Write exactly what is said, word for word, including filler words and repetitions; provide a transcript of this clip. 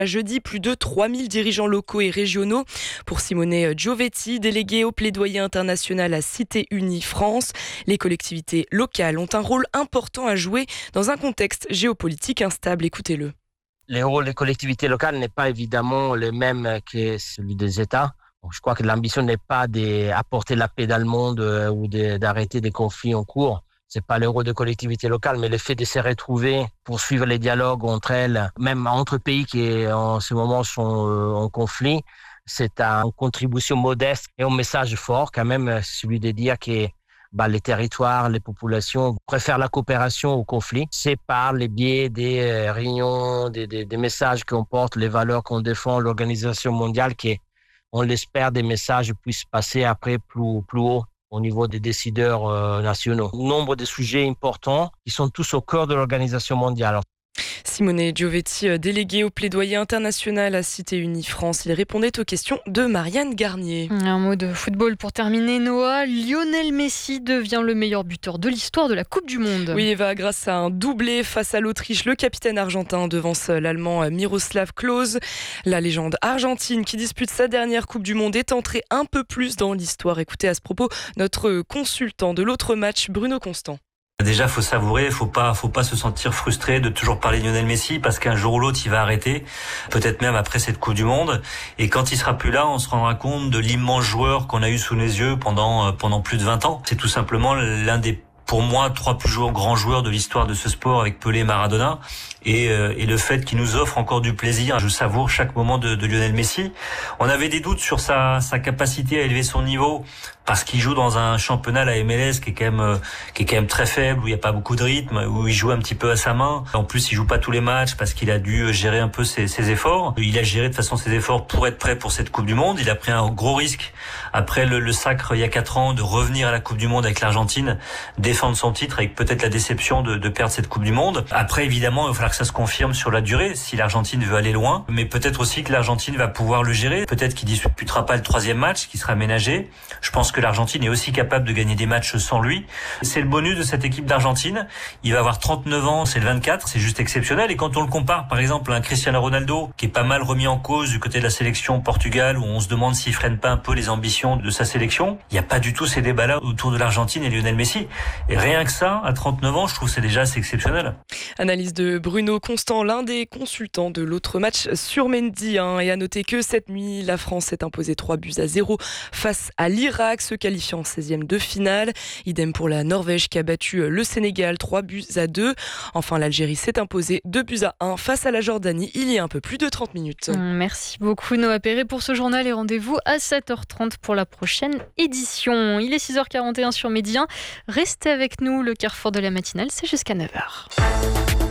Jeudi, plus de trois mille dirigeants locaux et régionaux. Pour Simone Giovetti, déléguée au plaidoyer international à Cité Unie France, les collectivités locales ont un rôle important à jouer dans un contexte géopolitique instable. Écoutez-le. Le rôle des collectivités locales n'est pas évidemment le même que celui des États. Je crois que l'ambition n'est pas d'apporter la paix dans le monde ou de, d'arrêter des conflits en cours. C'est pas le rôle des collectivités locales, mais le fait de se retrouver, poursuivre les dialogues entre elles, même entre pays qui en ce moment sont en conflit, c'est une contribution modeste et un message fort quand même, celui de dire que bah, les territoires, les populations préfèrent la coopération au conflit. C'est par le biais des réunions, des, des, des messages qu'on porte, les valeurs qu'on défend, l'Organisation mondiale, qu'on l'espère des messages puissent passer après plus, plus haut au niveau des décideurs euh, nationaux. Nombre de sujets importants qui sont tous au cœur de l'Organisation mondiale. Simone Giovetti, déléguée au plaidoyer international à Cité Unie France. Il répondait aux questions de Marianne Garnier. Un mot de football pour terminer, Noah. Lionel Messi devient le meilleur buteur de l'histoire de la Coupe du Monde. Oui, Eva, grâce à un doublé face à l'Autriche, le capitaine argentin devance l'Allemand Miroslav Klose. La légende argentine qui dispute sa dernière Coupe du Monde est entrée un peu plus dans l'histoire. Écoutez à ce propos notre consultant de l'autre match, Bruno Constant. Déjà, faut savourer, faut pas, faut pas se sentir frustré de toujours parler de Lionel Messi parce qu'un jour ou l'autre, il va arrêter, peut-être même après cette Coupe du Monde. Et quand il sera plus là, on se rendra compte de l'immense joueur qu'on a eu sous les yeux pendant, pendant plus de vingt ans. C'est tout simplement l'un des, pour moi, trois plus grands joueurs de l'histoire de ce sport avec Pelé et Maradona. Et, euh, et le fait qu'il nous offre encore du plaisir, je savoure chaque moment de, de Lionel Messi. On avait des doutes sur sa, sa capacité à élever son niveau parce qu'il joue dans un championnat, la M L S, qui est quand même, euh, qui est quand même très faible, où il n'y a pas beaucoup de rythme, où il joue un petit peu à sa main. En plus, il joue pas tous les matchs parce qu'il a dû gérer un peu ses, ses efforts. Il a géré de façon ses efforts pour être prêt pour cette Coupe du Monde. Il a pris un gros risque après le, le sacre il y a quatre ans de revenir à la Coupe du Monde avec l'Argentine, défendre son titre avec peut-être la déception de, de perdre cette Coupe du Monde. Après, évidemment, il va falloir que ça se confirme sur la durée si l'Argentine veut aller loin, mais peut-être aussi que l'Argentine va pouvoir le gérer. Peut-être qu'il disputera pas le troisième match qui sera aménagé. Je pense que l'Argentine est aussi capable de gagner des matchs sans lui. C'est le bonus de cette équipe d'Argentine. Il va avoir trente-neuf ans, c'est le vingt-quatre, c'est juste exceptionnel. Et quand on le compare, par exemple, à un Cristiano Ronaldo qui est pas mal remis en cause du côté de la sélection Portugal, où on se demande s'il freine pas un peu les ambitions de sa sélection, il n'y a pas du tout ces débats-là autour de l'Argentine et Lionel Messi. Et rien que ça, à trente-neuf ans, je trouve que c'est déjà assez exceptionnel. Analyse de Bruno Constant, l'un des consultants de l'autre match sur Mendy. Hein. Et à noter que cette nuit, la France s'est imposée trois buts à zéro face à l'Irak, se qualifiant en seizième de finale. Idem pour la Norvège qui a battu le Sénégal trois buts à deux. Enfin, l'Algérie s'est imposée deux buts à un face à la Jordanie il y a un peu plus de trente minutes. Merci beaucoup Noah Perret pour ce journal et rendez-vous à sept heures trente pour la prochaine édition. Il est six heures quarante et un sur Midi un. Restez avec nous, le carrefour de la matinale, c'est jusqu'à neuf heures.